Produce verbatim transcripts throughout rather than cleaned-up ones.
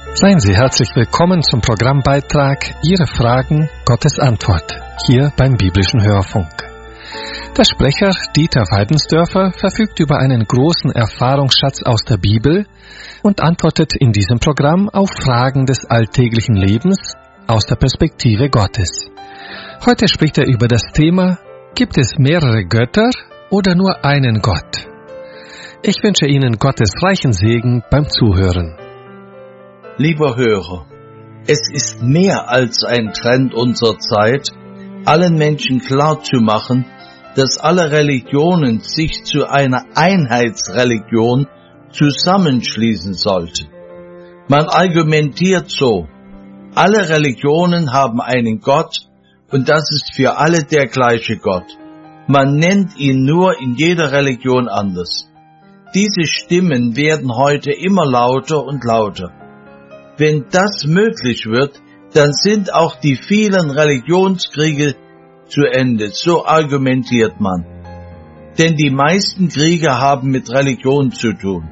Seien Sie herzlich willkommen zum Programmbeitrag Ihre Fragen, Gottes Antwort, hier beim Biblischen Hörfunk. Der Sprecher Dieter Weidensdörfer verfügt über einen großen Erfahrungsschatz aus der Bibel und antwortet in diesem Programm auf Fragen des alltäglichen Lebens aus der Perspektive Gottes. Heute spricht er über das Thema: Gibt es mehrere Götter oder nur einen Gott? Ich wünsche Ihnen Gottes reichen Segen beim Zuhören. Lieber Hörer, es ist mehr als ein Trend unserer Zeit, allen Menschen klarzumachen, dass alle Religionen sich zu einer Einheitsreligion zusammenschließen sollten. Man argumentiert so: Alle Religionen haben einen Gott und das ist für alle der gleiche Gott. Man nennt ihn nur in jeder Religion anders. Diese Stimmen werden heute immer lauter und lauter. Wenn das möglich wird, dann sind auch die vielen Religionskriege zu Ende, so argumentiert man. Denn die meisten Kriege haben mit Religion zu tun.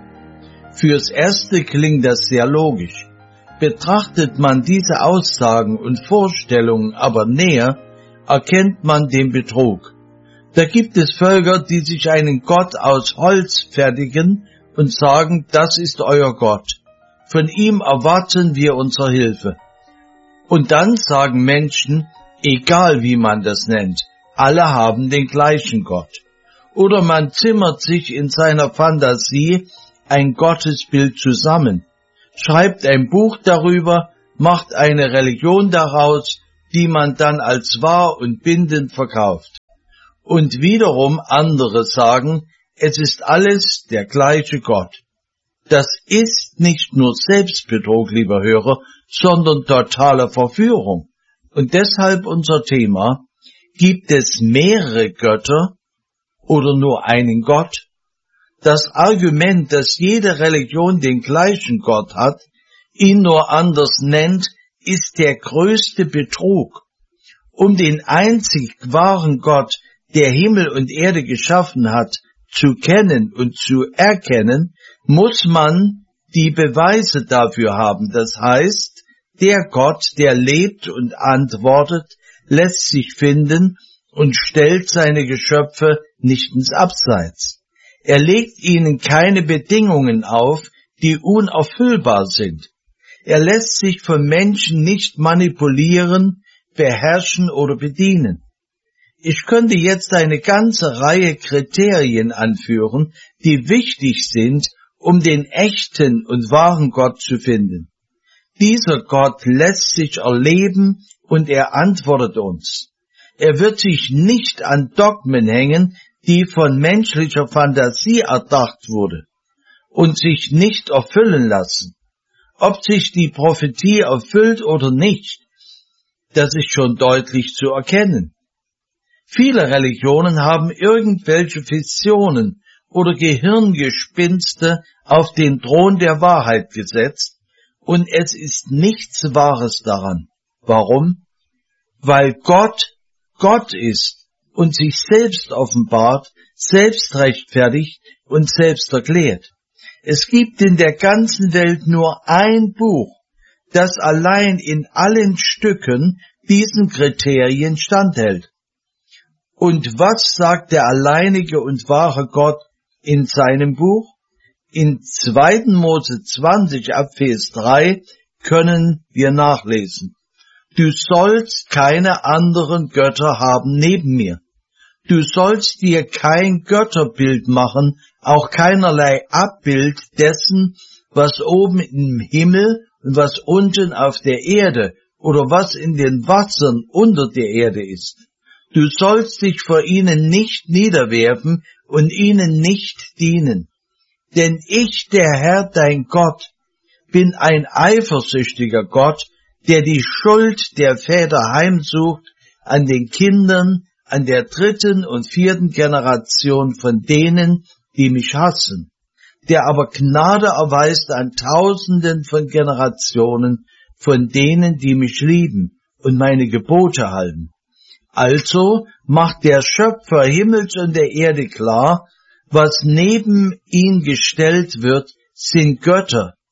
Fürs Erste klingt das sehr logisch. Betrachtet man diese Aussagen und Vorstellungen aber näher, erkennt man den Betrug. Da gibt es Völker, die sich einen Gott aus Holz fertigen und sagen, das ist euer Gott. Von ihm erwarten wir unsere Hilfe. Und dann sagen Menschen, egal wie man das nennt, alle haben den gleichen Gott. Oder man zimmert sich in seiner Fantasie ein Gottesbild zusammen, schreibt ein Buch darüber, macht eine Religion daraus, die man dann als wahr und bindend verkauft. Und wiederum andere sagen, es ist alles der gleiche Gott. Das ist nicht nur Selbstbetrug, lieber Hörer, sondern totale Verführung. Und deshalb unser Thema: Gibt es mehrere Götter oder nur einen Gott? Das Argument, dass jede Religion den gleichen Gott hat, ihn nur anders nennt, ist der größte Betrug. Um den einzig wahren Gott, der Himmel und Erde geschaffen hat, zu kennen und zu erkennen, muss man die Beweise dafür haben. Das heißt, der Gott, der lebt und antwortet, lässt sich finden und stellt seine Geschöpfe nicht ins Abseits. Er legt ihnen keine Bedingungen auf, die unerfüllbar sind. Er lässt sich von Menschen nicht manipulieren, beherrschen oder bedienen. Ich könnte jetzt eine ganze Reihe Kriterien anführen, die wichtig sind, um den echten und wahren Gott zu finden. Dieser Gott lässt sich erleben und er antwortet uns. Er wird sich nicht an Dogmen hängen, die von menschlicher Fantasie erdacht wurde und sich nicht erfüllen lassen. Ob sich die Prophetie erfüllt oder nicht, das ist schon deutlich zu erkennen. Viele Religionen haben irgendwelche Visionen oder Gehirngespinste auf den Thron der Wahrheit gesetzt, und es ist nichts Wahres daran. Warum? Weil Gott Gott ist und sich selbst offenbart, selbst rechtfertigt und selbst erklärt. Es gibt in der ganzen Welt nur ein Buch, das allein in allen Stücken diesen Kriterien standhält. Und was sagt der alleinige und wahre Gott in seinem Buch? In zweiten Mose zwanzig ab Vers drei können wir nachlesen: Du sollst keine anderen Götter haben neben mir. Du sollst dir kein Götterbild machen, auch keinerlei Abbild dessen, was oben im Himmel und was unten auf der Erde oder was in den Wassern unter der Erde ist. Du sollst dich vor ihnen nicht niederwerfen und ihnen nicht dienen. Denn ich, der Herr, dein Gott, bin ein eifersüchtiger Gott, der die Schuld der Väter heimsucht an den Kindern, an der dritten und vierten Generation von denen, die mich hassen, der aber Gnade erweist an Tausenden von Generationen von denen, die mich lieben und meine Gebote halten. Also macht der Schöpfer Himmels und der Erde klar, was neben ihn gestellt wird, sind Götter,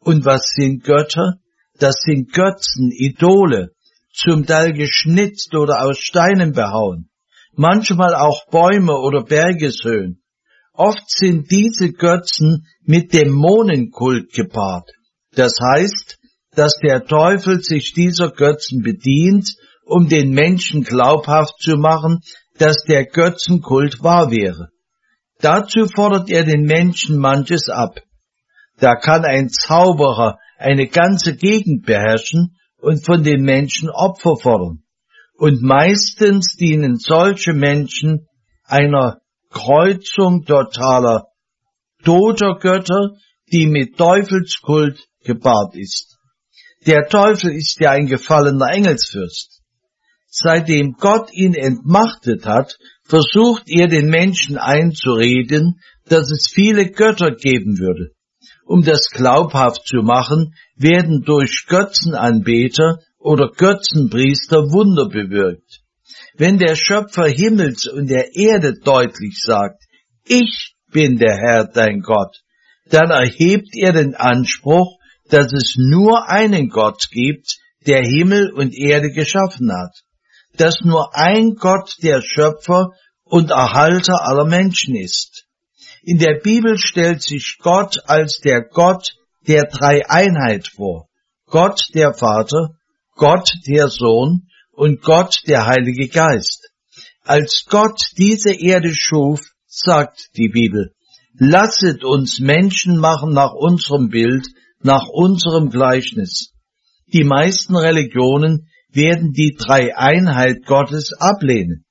Und was sind Götter? Das sind Götzen, Idole, zum Teil geschnitzt oder aus Steinen behauen, manchmal auch Bäume oder Bergeshöhen. Oft sind diese Götzen mit Dämonenkult gepaart. Das heißt, dass der Teufel sich dieser Götzen bedient, um den Menschen glaubhaft zu machen, dass der Götzenkult wahr wäre. Dazu fordert er den Menschen manches ab. Da kann ein Zauberer eine ganze Gegend beherrschen und von den Menschen Opfer fordern. Und meistens dienen solche Menschen einer Kreuzung totaler toter Götter, die mit Teufelskult gepaart ist. Der Teufel ist ja ein gefallener Engelsfürst. Seitdem Gott ihn entmachtet hat, versucht er den Menschen einzureden, dass es viele Götter geben würde. Um das glaubhaft zu machen, werden durch Götzenanbeter oder Götzenpriester Wunder bewirkt. Wenn der Schöpfer Himmels und der Erde deutlich sagt, ich bin der Herr dein Gott, dann erhebt er den Anspruch, dass es nur einen Gott gibt, der Himmel und Erde geschaffen hat, dass nur ein Gott der Schöpfer und Erhalter aller Menschen ist. In der Bibel stellt sich Gott als der Gott der Dreieinheit vor, Gott der Vater, Gott der Sohn und Gott der Heilige Geist. Als Gott diese Erde schuf, sagt die Bibel, lasset uns Menschen machen nach unserem Bild, nach unserem Gleichnis. Die meisten Religionen werden die Dreieinheit Gottes ablehnen.